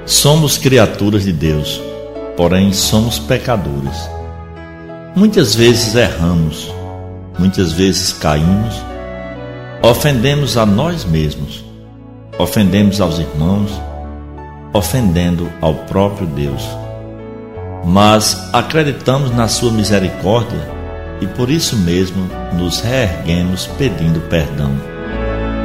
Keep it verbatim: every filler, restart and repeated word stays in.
Somos criaturas de Deus, porém somos pecadores. Muitas vezes erramos, muitas vezes caímos, ofendemos a nós mesmos, ofendemos aos irmãos, ofendendo ao próprio Deus. Mas acreditamos na sua misericórdia e por isso mesmo nos reerguemos pedindo perdão.